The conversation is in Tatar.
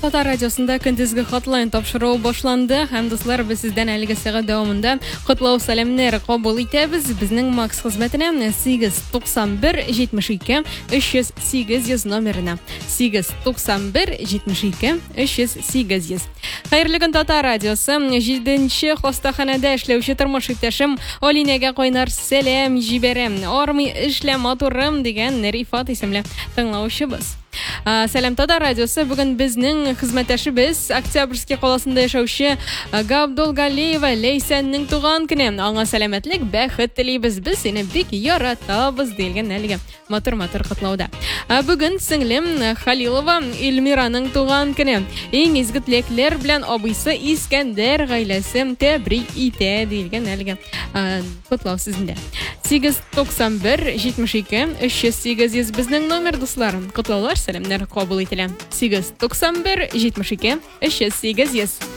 Татар радиосында көндезге хатлайн тапшыру башланды. Һәм дуслар, без сездән әлеге сәгать дәвамында котлау сәламнәре кабул итәбез. Безнең Макс хезмәтенә 891 72 308 номерына. 891 72 308. Хәерле көн, Татар радиосы. 7нче хастаханәдә эшләүче тормыш иптәшем Алинәгә кайнар сәлам җибәрәм. Армый эшлә матурым дигән Рифат исемле тыңлаучыбыз. Сәлам, Татар радиосы. Бүген безнең хезмәттәшебез Октябрьский каласында яшәүче Габдулгалиева Ләйсәннең туган көне. Аңа сәламәтлек, бәхет телибез. Без сине бик яратабыз дигән әлегә матур котлауда. Бүген сеңлем Халилова Илмираның туган көне. Иң изге телекләр белән абыйсы Искәндәр гаиләсе тәбрик итә дигән әлегә котлау сездә. 891 72 308 безнең номер, дуслар. Котлаулар, сәламнәр кабул ителә. 891 72 308.